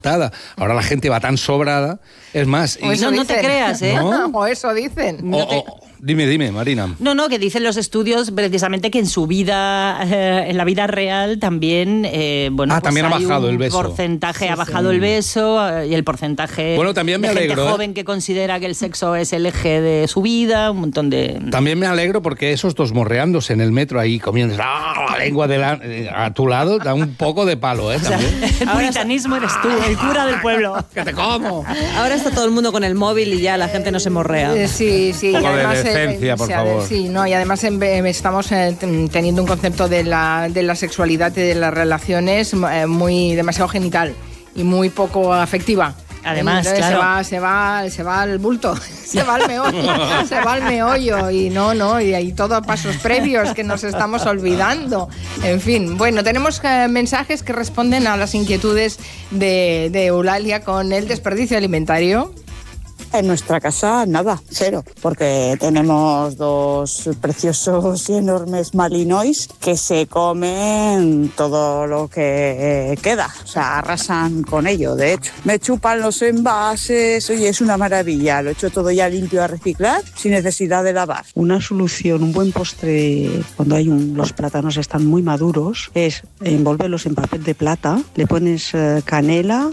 Ahora la gente va tan sobrada. Es más... No te creas, ¿eh? ¿No? O eso dicen. Dime, Marina. No, que dicen los estudios precisamente que en su vida, en la vida real también, también ha bajado el beso. Porcentaje, ha bajado el beso y el porcentaje también me de alegro, gente joven que considera que el sexo es el eje de su vida, un montón de... También me alegro porque esos dos morreándose en el metro ahí comiendo la lengua a tu lado da un poco de palo, ¿eh? También. El puritanismo eres tú, el cura del pueblo. ¡Que te como! Ahora está todo el mundo con el móvil y ya la gente no se morrea. Sí. Un poco de decencia, por favor. Sí, no, y además estamos teniendo un concepto de la sexualidad y de las relaciones muy demasiado genital y muy poco afectiva. Además, claro. Se va al bulto, se va al meollo y y hay todo pasos previos que nos estamos olvidando. En fin, bueno, tenemos mensajes que responden a las inquietudes de Eulalia con el desperdicio alimentario. En nuestra casa nada, cero, porque tenemos dos preciosos y enormes malinois que se comen todo lo que queda, o sea, arrasan con ello, de hecho. Me chupan los envases, oye, es una maravilla, lo he hecho todo ya limpio a reciclar sin necesidad de lavar. Una solución, un buen postre cuando los plátanos están muy maduros es envolverlos en papel de plata, le pones canela,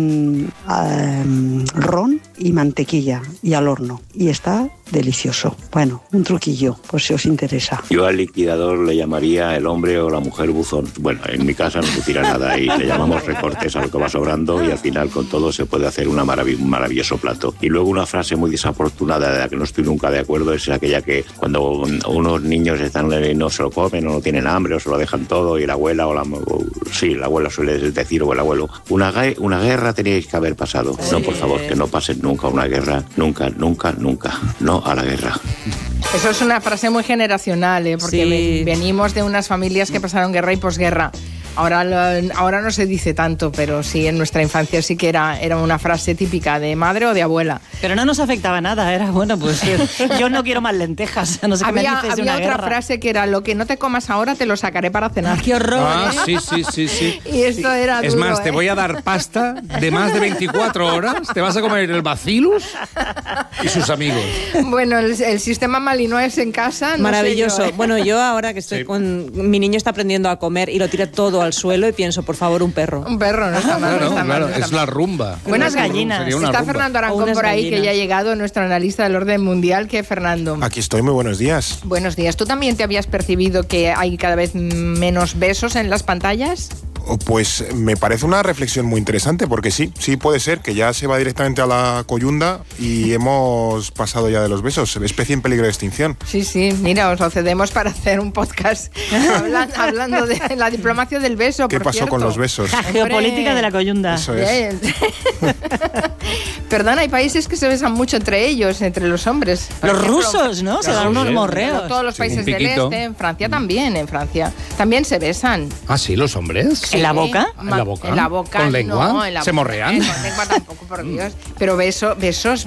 ron y mantequilla y al horno y está delicioso. Bueno, un truquillo, por si os interesa. Yo al liquidador le llamaría el hombre o la mujer buzón. Bueno, en mi casa no se tira nada y le llamamos recortes a lo que va sobrando y al final con todo se puede hacer un maravilloso plato. Y luego una frase muy desafortunada de la que no estoy nunca de acuerdo es aquella que cuando unos niños no se lo comen o no tienen hambre o se lo dejan todo y la abuela la abuela suele decir o el abuelo, una guerra teníais que haber pasado. No, por favor, que no pasen nunca una guerra, nunca, no a la guerra. Eso es una frase muy generacional, porque venimos de unas familias que pasaron guerra y posguerra. Ahora no se dice tanto, pero sí, en nuestra infancia sí que era una frase típica de madre o de abuela. Pero no nos afectaba nada, era pues yo no quiero más lentejas, no sé qué me dices de una Había otra guerra. frase que era, lo que no te comas ahora te lo sacaré para cenar. ¡Qué horror! Sí. Y esto era duro, es más, te voy a dar pasta de más de 24 horas, te vas a comer el bacillus y sus amigos. Bueno, el sistema malinois en casa... Maravilloso. No sé yo, Bueno, yo ahora que estoy mi niño está aprendiendo a comer y lo tira todo al suelo y pienso, por favor, un perro. Un perro, no está mal. Claro, es la rumba. Buenas gallinas. Está Fernando Arancón por ahí, gallinas. que ya ha llegado, nuestro analista del orden mundial. ¿Qué, Fernando? Aquí estoy, muy buenos días. Buenos días. ¿Tú también te habías percibido que hay cada vez menos besos en las pantallas? Pues me parece una reflexión muy interesante, porque sí puede ser que ya se va directamente a la coyunda y hemos pasado ya de los besos, especie en peligro de extinción. Sí, mira, os lo cedemos para hacer un podcast hablando de la diplomacia del beso. ¿Qué pasó con los besos? La geopolítica de la coyunda. Eso es. Perdón, hay países que se besan mucho entre ellos, entre los hombres. Los rusos, ¿no? Se dan unos morreos. Todos los países del este, en Francia también, también se besan. ¿Ah, sí, los hombres? ¿En la boca? ¿En la boca? En la boca. ¿Con lengua? No, en la ¿Se boca, morrean? Con lengua tampoco, por Dios. Pero besos,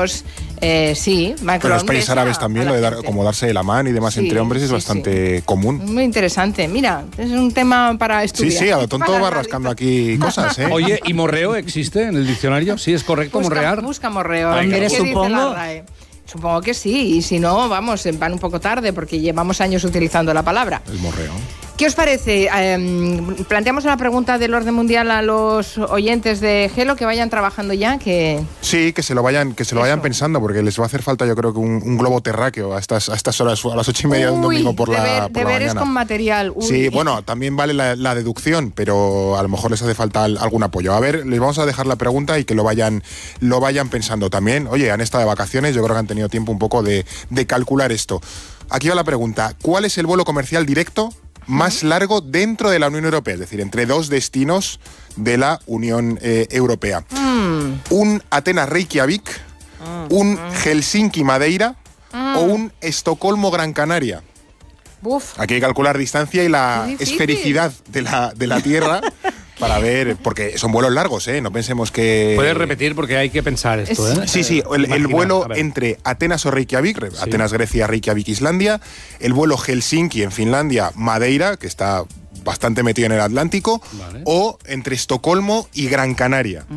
sí. Macron, en los países árabes también lo de como darse de la mano y demás entre hombres es bastante común. Muy interesante. Mira, es un tema para estudiar. Sí, a lo tonto va rascando aquí cosas, ¿eh? Oye, ¿y morreo existe en el diccionario? ¿Sí es correcto morrear? Busca morreo. Hombre, supongo. Supongo que sí, y si no, vamos, van un poco tarde porque llevamos años utilizando la palabra. El morreo. ¿Qué os parece? Planteamos la pregunta del orden mundial a los oyentes de Gelo, que vayan trabajando ya, Sí, que se lo vayan pensando, porque les va a hacer falta, yo creo que un globo terráqueo a estas horas, a las 8:30 de un domingo por la deberes mañana. con material. Sí, bueno, también vale la deducción, pero a lo mejor les hace falta algún apoyo. A ver, les vamos a dejar la pregunta y que lo vayan pensando también. Oye, han estado de vacaciones, yo creo que han tenido tiempo un poco de calcular esto. Aquí va la pregunta: ¿cuál es el vuelo comercial directo más largo dentro de la Unión Europea? Es decir, entre dos destinos de la Unión Europea. Un Atenas-Reykjavik, un Helsinki-Madeira o un Estocolmo-Gran Canaria. Aquí hay que calcular distancia y la esfericidad de la Tierra para ver, porque son vuelos largos, ¿eh? No pensemos que... Puedes repetir porque hay que pensar esto, ¿eh? Sí, el vuelo entre Atenas o Reykjavik, Atenas, Grecia, Reykjavik, Islandia, el vuelo Helsinki en Finlandia, Madeira, que está bastante metido en el Atlántico, o entre Estocolmo y Gran Canaria.